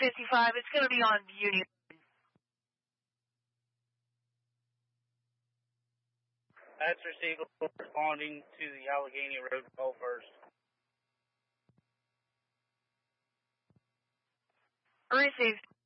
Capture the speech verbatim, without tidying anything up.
fifty-five, it's going to be on Union. That's received, responding to the Allegheny Road call first. Received.